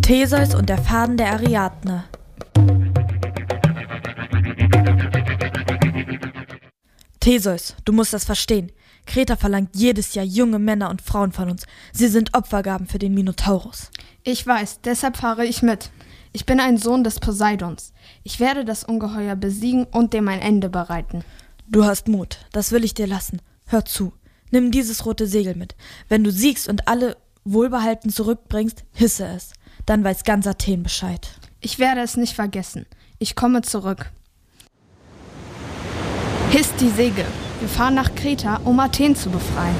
Theseus und der Faden der Ariadne. Theseus, du musst das verstehen. Kreta verlangt jedes Jahr junge Männer und Frauen von uns. Sie sind Opfergaben für den Minotaurus. Ich weiß, deshalb fahre ich mit. Ich bin ein Sohn des Poseidons. Ich werde das Ungeheuer besiegen und dem ein Ende bereiten. Du hast Mut, das will ich dir lassen. Hör zu, nimm dieses rote Segel mit. Wenn du siegst und alle wohlbehalten zurückbringst, hisse es. Dann weiß ganz Athen Bescheid. Ich werde es nicht vergessen. Ich komme zurück. Hisst die Segel. Wir fahren nach Kreta, um Athen zu befreien.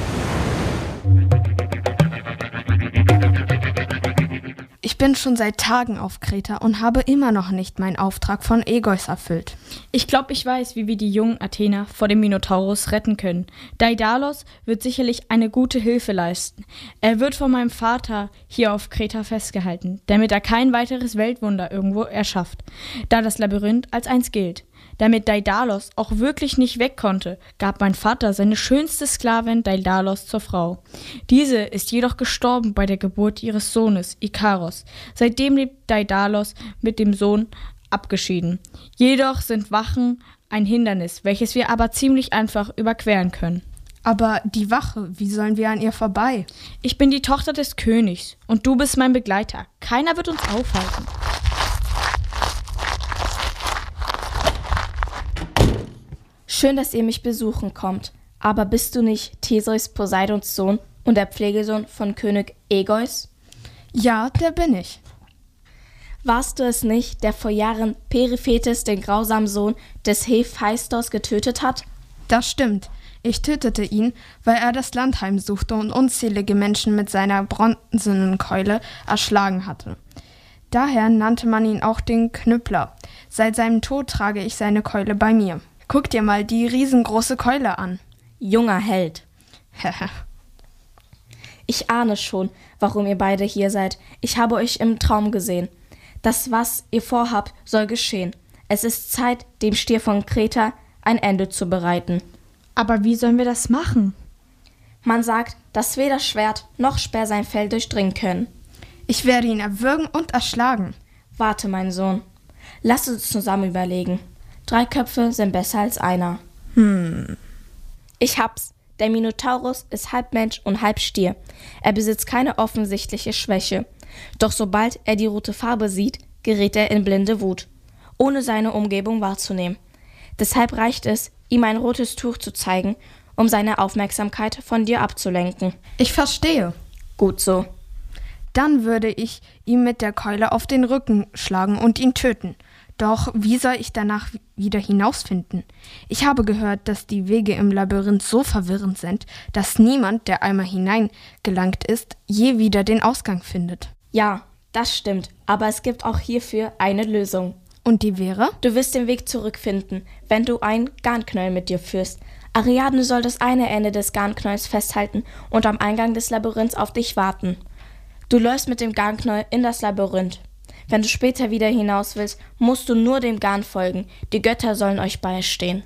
Ich bin schon seit Tagen auf Kreta und habe immer noch nicht meinen Auftrag von Aegeus erfüllt. Ich glaube, ich weiß, wie wir die jungen Athener vor dem Minotaurus retten können. Daidalos wird sicherlich eine gute Hilfe leisten. Er wird von meinem Vater hier auf Kreta festgehalten, damit er kein weiteres Weltwunder irgendwo erschafft, da das Labyrinth als eins gilt. Damit Daidalos auch wirklich nicht weg konnte, gab mein Vater seine schönste Sklavin Daidalos zur Frau. Diese ist jedoch gestorben bei der Geburt ihres Sohnes Ikaros. Seitdem lebt Daidalos mit dem Sohn abgeschieden. Jedoch sind Wachen ein Hindernis, welches wir aber ziemlich einfach überqueren können. Aber die Wache, wie sollen wir an ihr vorbei? Ich bin die Tochter des Königs und du bist mein Begleiter. Keiner wird uns aufhalten. Schön, dass ihr mich besuchen kommt. Aber bist du nicht Theseus, Poseidons Sohn und der Pflegesohn von König Aegeus? Ja, der bin ich. Warst du es nicht, der vor Jahren Periphetes, den grausamen Sohn des Hephaistos, getötet hat? Das stimmt. Ich tötete ihn, weil er das Land heimsuchte und unzählige Menschen mit seiner bronzenen Keule erschlagen hatte. Daher nannte man ihn auch den Knüppler. Seit seinem Tod trage ich seine Keule bei mir. Guck dir mal die riesengroße Keule an. Junger Held. Ich ahne schon, warum ihr beide hier seid. Ich habe euch im Traum gesehen. Das, was ihr vorhabt, soll geschehen. Es ist Zeit, dem Stier von Kreta ein Ende zu bereiten. Aber wie sollen wir das machen? Man sagt, dass weder Schwert noch Speer sein Fell durchdringen können. Ich werde ihn erwürgen und erschlagen. Warte, mein Sohn. Lass uns zusammen überlegen. 3 Köpfe sind besser als einer. Ich hab's. Der Minotaurus ist halb Mensch und halb Stier. Er besitzt keine offensichtliche Schwäche. Doch sobald er die rote Farbe sieht, gerät er in blinde Wut, ohne seine Umgebung wahrzunehmen. Deshalb reicht es, ihm ein rotes Tuch zu zeigen, um seine Aufmerksamkeit von dir abzulenken. Ich verstehe. Gut so. Dann würde ich ihm mit der Keule auf den Rücken schlagen und ihn töten. Doch wie soll ich danach wieder hinausfinden? Ich habe gehört, dass die Wege im Labyrinth so verwirrend sind, dass niemand, der einmal hineingelangt ist, je wieder den Ausgang findet. Ja, das stimmt, aber es gibt auch hierfür eine Lösung. Und die wäre? Du wirst den Weg zurückfinden, wenn du einen Garnknäuel mit dir führst. Ariadne soll das eine Ende des Garnknäuels festhalten und am Eingang des Labyrinths auf dich warten. Du läufst mit dem Garnknäuel in das Labyrinth. Wenn du später wieder hinaus willst, musst du nur dem Garn folgen. Die Götter sollen euch beistehen.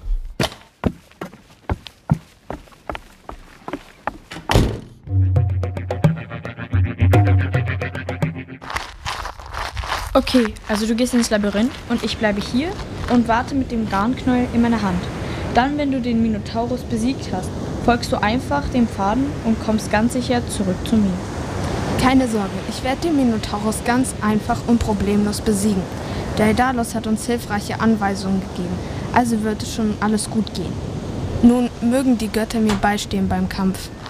Okay, also du gehst ins Labyrinth und ich bleibe hier und warte mit dem Garnknäuel in meiner Hand. Dann, wenn du den Minotaurus besiegt hast, folgst du einfach dem Faden und kommst ganz sicher zurück zu mir. Keine Sorge, ich werde den Minotaurus ganz einfach und problemlos besiegen. Daidalos hat uns hilfreiche Anweisungen gegeben, also wird es schon alles gut gehen. Nun mögen die Götter mir beistehen beim Kampf.